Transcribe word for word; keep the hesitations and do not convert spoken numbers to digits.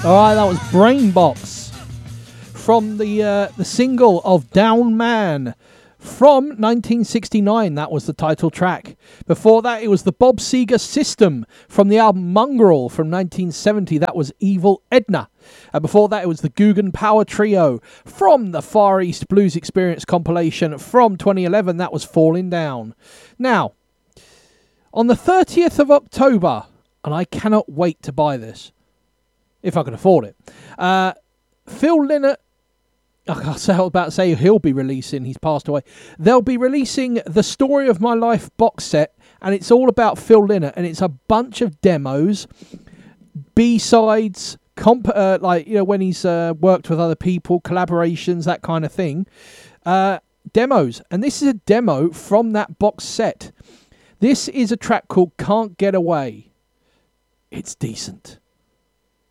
All right, that was Brainbox from the uh, the single of Down Man from nineteen sixty-nine. That was the title track. Before that, it was the Bob Seger System from the album Mongrel from nineteen seventy. That was Evil Edna. And before that, it was the Guggen Power Trio from the Far East Blues Experience compilation from twenty eleven. That was Falling Down. Now, on the thirtieth of October, and I cannot wait to buy this, if I can afford it, uh, Phil Lynott, I was about to say he'll be releasing, he's passed away. They'll be releasing the Story of My Life box set, and it's all about Phil Lynott, and it's a bunch of demos, B-sides, comp- uh, like, you know, when he's uh, worked with other people, collaborations, that kind of thing. Uh, demos. And this is a demo from that box set. This is a track called Can't Get Away. It's decent.